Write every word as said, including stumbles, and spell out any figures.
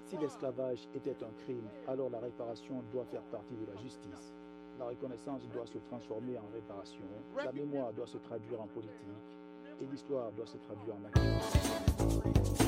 Si l'esclavage était un crime, alors la réparation doit faire partie de la justice. La reconnaissance doit se transformer en réparation, la mémoire doit se traduire en politique et l'histoire doit se traduire en action.